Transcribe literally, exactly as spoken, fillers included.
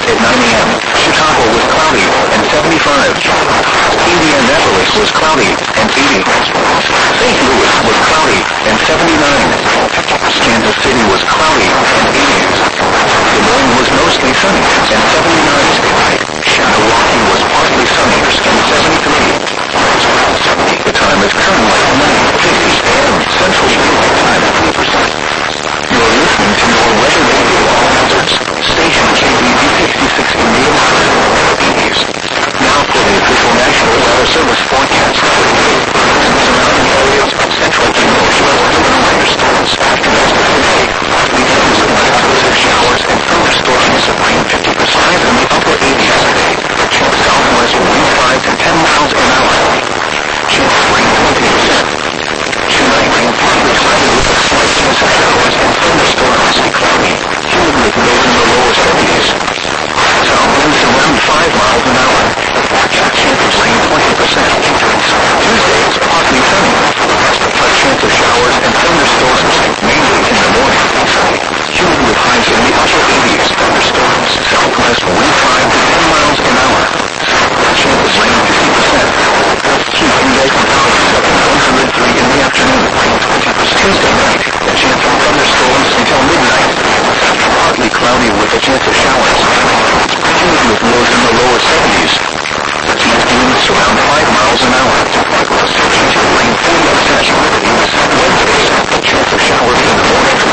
At nine a m, Chicago was cloudy and seventy-five. Indianapolis was cloudy and eighty. Saint Louis was cloudy and seventy-nine. Kansas City was cloudy and eighty. Des Moines was mostly sunny and seventy-nine. Milwaukee was partly sunny and seventy-three. The time is currently nine fifty a m Central Daylight Time. You're listening to your weather radio all hazards.